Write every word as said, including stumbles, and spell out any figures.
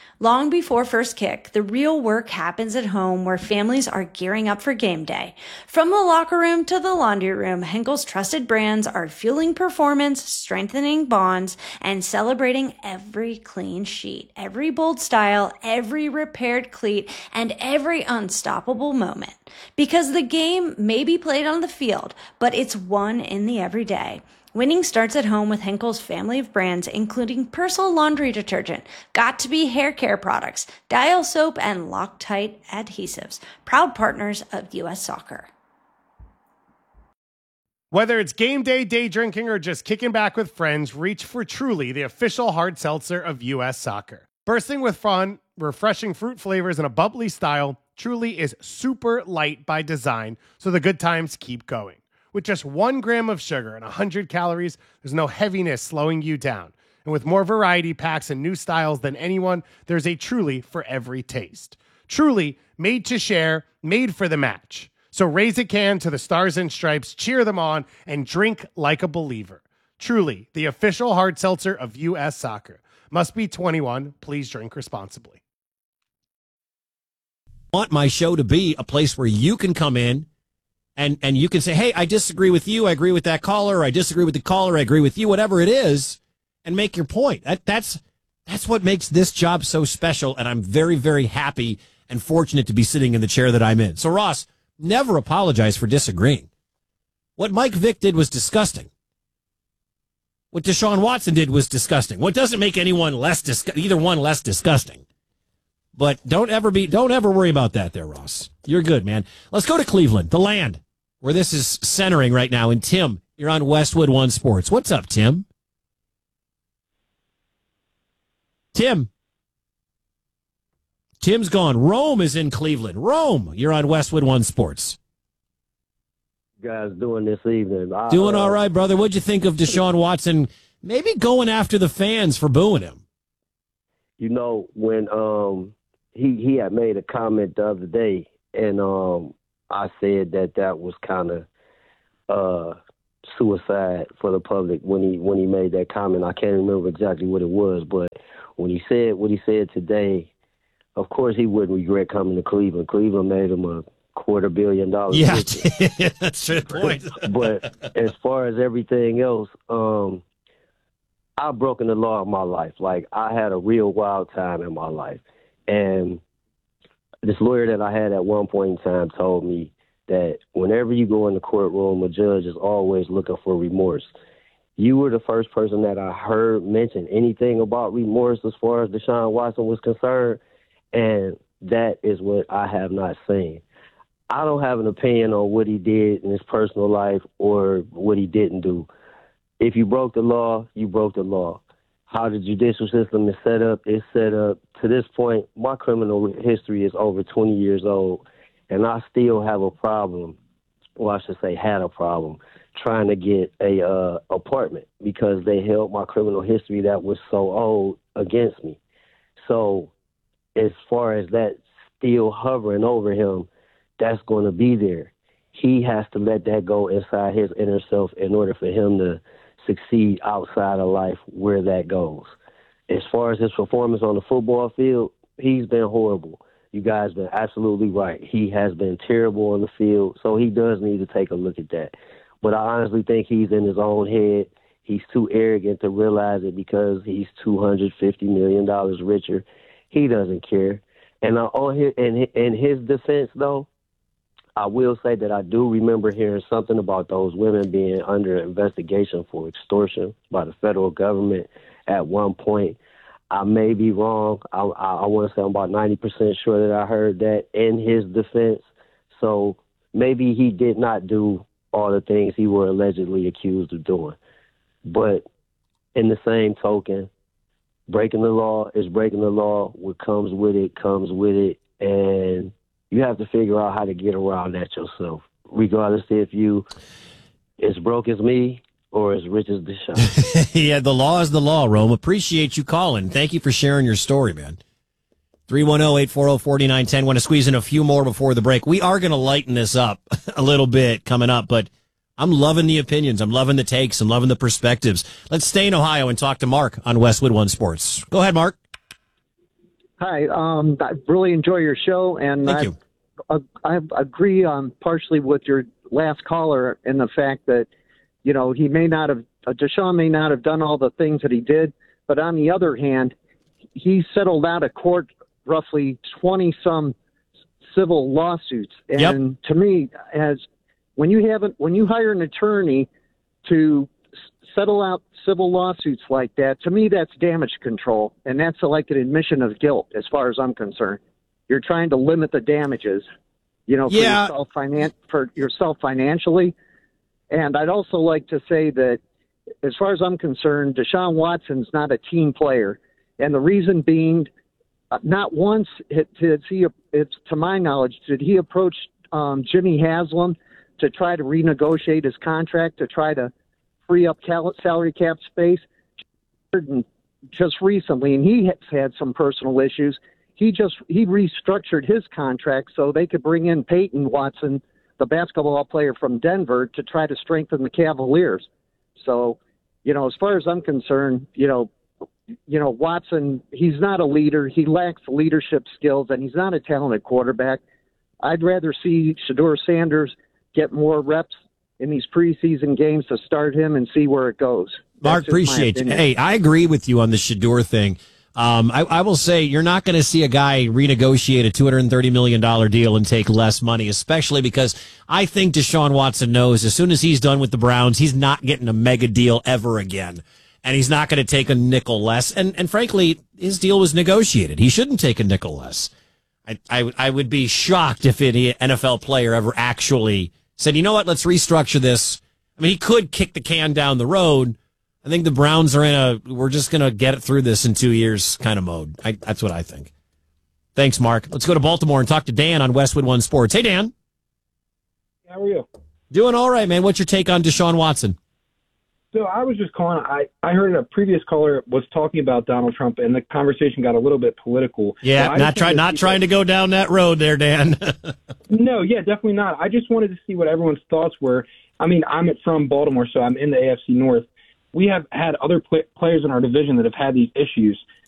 Long before first kick, the real work happens at home where families are gearing up for game day. From the locker room to the laundry room, Henkel's trusted brands are fueling performance, strengthening bonds, and celebrating every clean sheet, every bold style, every repaired cleat, and every unstoppable moment. Because the game may be played on the field, but it's won in the everyday. Winning starts at home with Henkel's family of brands, including Persil laundry detergent, Got2b hair care products, Dial soap, and Loctite adhesives, proud partners of U S Soccer. Whether it's game day, day drinking, or just kicking back with friends, reach for Truly, the official hard seltzer of U S Soccer. Bursting with fun, refreshing fruit flavors, and a bubbly style, Truly is super light by design, so the good times keep going. With just one gram of sugar and one hundred calories, there's no heaviness slowing you down. And with more variety packs and new styles than anyone, there's a Truly for every taste. Truly, made to share, made for the match. So raise a can to the Stars and Stripes, cheer them on, and drink like a believer. Truly, the official hard seltzer of U S Soccer. Must be twenty-one. Please drink responsibly. I want my show to be a place where you can come in And and you can say, hey, I disagree with you. I agree with that caller. Or I disagree with the caller. I agree with you, whatever it is, and make your point. That, that's that's what makes this job so special, and I'm very, very happy and fortunate to be sitting in the chair that I'm in. So, Ross, never apologize for disagreeing. What Mike Vick did was disgusting. What Deshaun Watson did was disgusting. What doesn't make anyone less dis- either one less disgusting. But don't ever be don't ever worry about that there, Ross. You're good, man. Let's go to Cleveland, the land where this is centering right now. And Tim, you're on Westwood One Sports. What's up, Tim? Tim. Tim's gone. Rome is in Cleveland. Rome, you're on Westwood One Sports. Guys doing this evening? I, doing uh, all right, brother. What'd you think of Deshaun Watson maybe going after the fans for booing him? You know, when um he, he had made a comment the other day, and um I said that that was kind of uh, suicide for the public when he when he made that comment. I can't remember exactly what it was, but when he said what he said today, of course he wouldn't regret coming to Cleveland. Cleveland made him a quarter billion dollars. Yeah, that's the point. But as far as everything else, um, I've broken the law of my life. Like, I had a real wild time in my life, and this lawyer that I had at one point in time told me that whenever you go in the courtroom, a judge is always looking for remorse. You were the first person that I heard mention anything about remorse as far as Deshaun Watson was concerned, and that is what I have not seen. I don't have an opinion on what he did in his personal life or what he didn't do. If you broke the law, you broke the law. How the judicial system is set up, it's set up. To this point, my criminal history is over twenty years old, and I still have a problem, or I should say had a problem, trying to get a uh, apartment because they held my criminal history that was so old against me. So as far as that still hovering over him, that's going to be there. He has to let that go inside his inner self in order for him to succeed outside of life where that goes. As far as his performance on the football field, he's been horrible. You guys been absolutely right. He has been terrible on the field, so he does need to take a look at that. But I honestly think he's in his own head. He's too arrogant to realize it because he's two hundred fifty million dollars richer. He doesn't care. And uh, on his, in, in his defense, though, I will say that I do remember hearing something about those women being under investigation for extortion by the federal government at one point. I may be wrong. I, I, I want to say I'm about ninety percent sure that I heard that in his defense. So maybe he did not do all the things he were allegedly accused of doing. But in the same token, breaking the law is breaking the law. What comes with it comes with it. And you have to figure out how to get around that yourself, regardless if you as broke as me or as rich as Deshaun. Yeah, the law is the law, Rome. Appreciate you calling. Thank you for sharing your story, man. three one zero, eight four zero, four nine one zero. Want to squeeze in a few more before the break. We are going to lighten this up a little bit coming up, but I'm loving the opinions. I'm loving the takes. I'm loving the perspectives. Let's stay in Ohio and talk to Mark on Westwood One Sports. Go ahead, Mark. Hi. Um, I really enjoy your show, and Thank I, you. I, I agree um, partially with your last caller in the fact that, you know, he may not have, uh, Deshaun may not have done all the things that he did, but on the other hand, he settled out of court roughly twenty some civil lawsuits. And Yep. to me, as when you haven't, when you hire an attorney to s- settle out civil lawsuits like that, to me, that's damage control. And that's like an admission of guilt as far as I'm concerned. You're trying to limit the damages, you know, for Yeah. yourself, finan- for yourself financially. And I'd also like to say that as far as I'm concerned, Deshaun Watson's not a team player. And the reason being, uh, not once did he, it's to my knowledge, did he approach um, Jimmy Haslam to try to renegotiate his contract, to try to free up cal- salary cap space. Just recently, and he has had some personal issues, he just he restructured his contract so they could bring in Peyton Watson, the basketball player from Denver, to try to strengthen the Cavaliers. So, you know, as far as I'm concerned, you know, you know, Watson, he's not a leader. He lacks leadership skills, and he's not a talented quarterback. I'd rather see Shedeur Sanders get more reps in these preseason games to start him and see where it goes. Mark, That's just my appreciate you. opinion. Hey, I agree with you on the Shedeur thing. Um, I, I will say you're not going to see a guy renegotiate a two hundred thirty million dollars deal and take less money, especially because I think Deshaun Watson knows as soon as he's done with the Browns, he's not getting a mega deal ever again. And he's not going to take a nickel less. And, and frankly, his deal was negotiated. He shouldn't take a nickel less. I, I, I would be shocked if any N F L player ever actually said, you know what, let's restructure this. I mean, he could kick the can down the road. I think the Browns are in a, we're just going to get it through this in two years kind of mode. I, that's what I think. Thanks, Mark. Let's go to Baltimore and talk to Dan on Westwood One Sports. Hey, Dan. How are you? Doing all right, man. What's your take on Deshaun Watson? So I was just calling. I, I heard a previous caller was talking about Donald Trump, and the conversation got a little bit political. Yeah, So I not just try, wanted not see trying to go down that road there, Dan. No, yeah, definitely not. I just wanted to see what everyone's thoughts were. I mean, I'm from Baltimore, so I'm in the A F C North. We have had other pl- players in our division that have had these issues.